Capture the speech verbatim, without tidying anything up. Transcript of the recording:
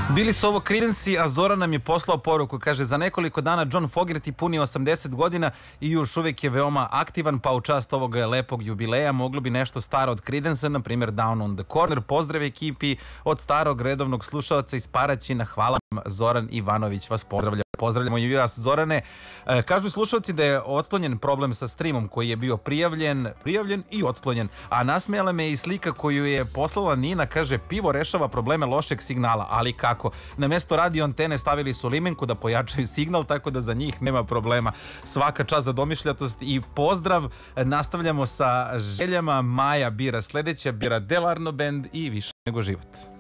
Bili su ovo Creedence, a Zoran nam je poslao poruku. Kaže, za nekoliko dana John Fogerty puni osamdeset godina i još uvijek je veoma aktivan, pa u čast ovog lepog jubileja moglo bi nešto staro od Creedence, na primjer Down on the Corner. Pozdrav ekipi od starog redovnog slušalca iz Paraćina. Hvala vam, Zoran Ivanović vas pozdravlja. Pozdravljamo i vas, Zorane. E, kažu slušalci da je otklonjen problem sa streamom koji je bio prijavljen, prijavljen i otklonjen. A nasmijala me i slika koju je poslala Nina. Kaže, pivo rešava probleme lošeg signala. Ali kako? Na mesto radio antene stavili su limenku da pojačaju signal, tako da za njih nema problema. Svaka čast za domišljatost i pozdrav. Nastavljamo sa željama. Maja bira sledeća, bira Delarno Band i Više nego život.